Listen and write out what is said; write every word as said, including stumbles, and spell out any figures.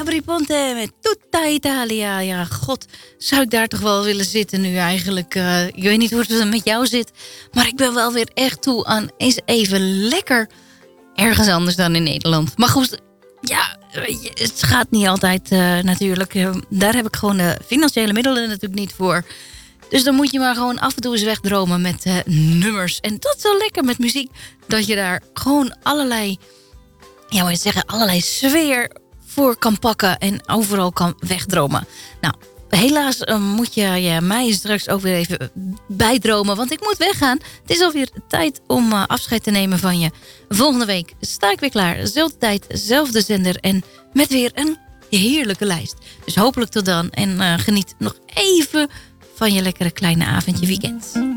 Gabri Ponte met Tutta Italia. Ja, god, zou ik daar toch wel willen zitten nu eigenlijk. Uh, ik weet niet hoe het met jou zit. Maar ik ben wel weer echt toe aan eens even lekker ergens anders dan in Nederland. Maar goed, ja, het gaat niet altijd uh, natuurlijk. Uh, daar heb ik gewoon de financiële middelen natuurlijk niet voor. Dus dan moet je maar gewoon af en toe eens wegdromen met uh, nummers. En dat is wel lekker met muziek. Dat je daar gewoon allerlei, ja, moet je zeggen, allerlei sfeer voor kan pakken en overal kan wegdromen. Nou, helaas uh, moet je ja, mij straks ook weer even bijdromen, want ik moet weggaan. Het is alweer tijd om uh, afscheid te nemen van je. Volgende week sta ik weer klaar. Zelfde tijd, zelfde zender en met weer een heerlijke lijst. Dus hopelijk tot dan en uh, geniet nog even van je lekkere kleine avondje weekend.